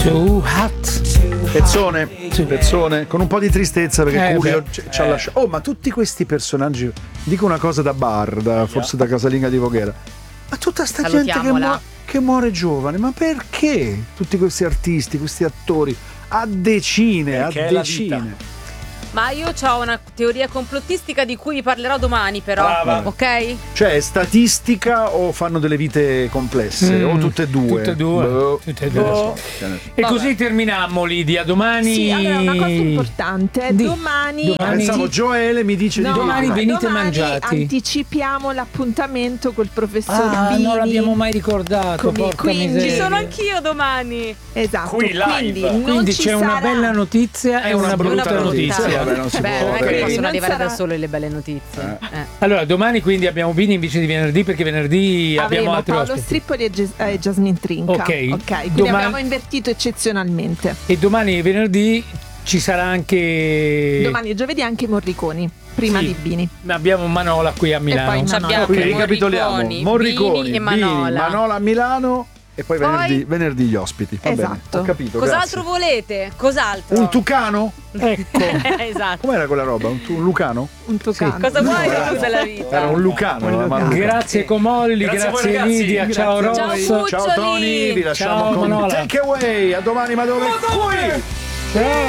Too hot. Pezzone, con un po' di tristezza perché Julio ci ha lasciato. Oh, ma tutti questi personaggi, dico una cosa da bar, forse da casalinga di Voghera, ma tutta sta gente che muore giovane, ma perché? Tutti questi artisti, questi attori, a decine. Ma io ho una teoria complottistica di cui vi parlerò domani, però. Brava. Ok? Cioè, è statistica o fanno delle vite complesse? O tutte e due? Tutte e due. E così terminammo, Lidia. Domani. Sì, allora una cosa importante. Domani. Pensavo Gioele mi dice di domani venite mangiati. Anticipiamo l'appuntamento col professor Bini. Non l'abbiamo mai ricordato. Quindi ci sono anch'io domani. Esatto. Quindi c'è una bella notizia e una brutta notizia. Non è che possono arrivare da solo le belle notizie. Allora, domani quindi abbiamo Bini invece di venerdì, perché venerdì abbiamo altri Paolo ospiti. Strippoli e Jasmine Trinca. Ok. Quindi abbiamo invertito eccezionalmente. E domani e venerdì ci sarà anche. Domani e giovedì anche Morriconi. Prima di Bini. Abbiamo Manola qui a Milano. E poi abbiamo Quindi ricapitoliamo: Morriconi, Bini e Bini, Manola. Manola a Milano. E poi venerdì gli ospiti. Va bene, ho capito. Cos'altro volete? Cos'altro? Un tucano? Ecco. Esatto. Com'era quella roba? Un lucano? Un tucano. Cosa vuoi tu della vita? Era un lucano. Grazie Comolli, grazie Lidia, ciao Ross. Ciao Tony, vi lasciamo con Manola. Take Away. A domani, ma dove? Qui! Ciao.